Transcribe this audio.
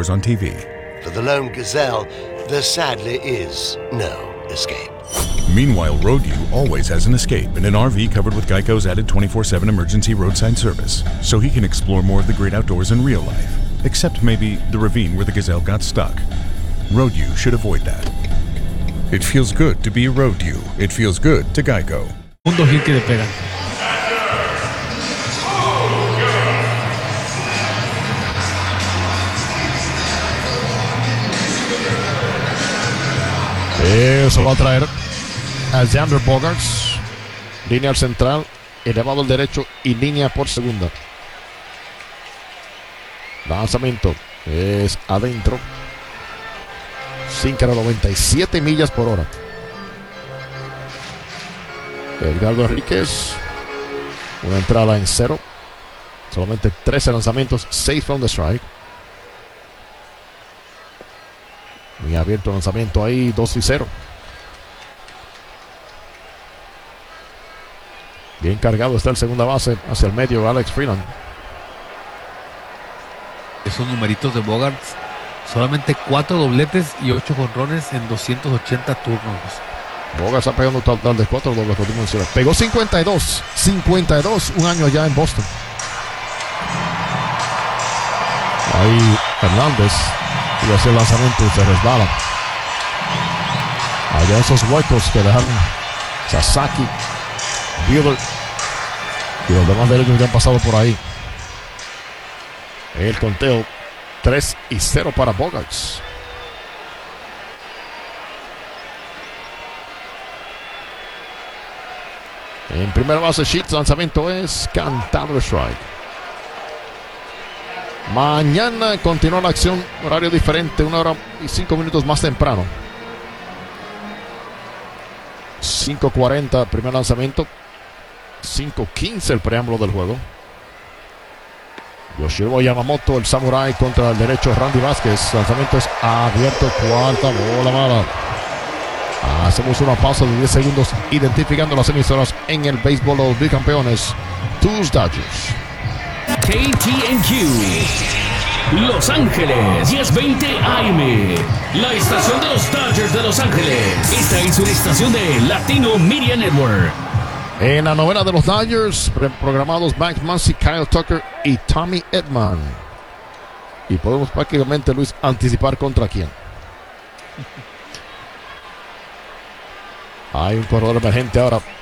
outdoors on TV. For the lone gazelle, there sadly is no escape. Meanwhile, Road U always has an escape in an RV covered with Geico's added 24/7 emergency roadside service, so he can explore more of the great outdoors in real life, except maybe the ravine where the gazelle got stuck. Road U should avoid that. It feels good to be Road U. It feels good to Geico. Mundo hit que le pegan. Eso va a traer a Xander Bogaerts. Línea al central, elevado al derecho y línea por segunda. Lanzamiento es adentro. Sinker a 97 millas por hora. Edgardo Enríquez. Una entrada en cero. Solamente 13 lanzamientos, 6 from the strike. Muy abierto el lanzamiento ahí, 2-0. Bien cargado está el segunda base hacia el medio, Alex Freeland. Esos numeritos de Bogaerts, solamente 4 dobletes y 8 jonrones en 280 turnos. Bogaerts está pegando un total de 4 dobles. Pegó 52, un año allá en Boston. Ahí Hernández y hace el lanzamiento y se resbala. Allá esos huecos que dejaron Sasaki, Buehler y los demás derechos que han pasado por ahí. El conteo 3-0 para Bogaerts. En primera base, Sheets, lanzamiento es cantado de strike. Mañana continúa la acción, horario diferente, 1 hora y 5 minutos más temprano. 5:40, primer lanzamiento. 5:15 el preámbulo del juego. Yoshiro Yamamoto, el Samurai, contra el derecho Randy Vázquez. Lanzamiento es abierto, cuarta bola mala. Hacemos una pausa de 10 segundos identificando las emisoras en el béisbol de los bicampeones, tus Dodgers. KTNQ Los Ángeles 1020 AM, la estación de los Dodgers de Los Ángeles. Esta es una estación de Latino Media Network. En la novena de los Dodgers, programados Max Muncy, Kyle Tucker y Tommy Edman. Y podemos prácticamente, Luis, anticipar contra quién. Hay un corredor emergente ahora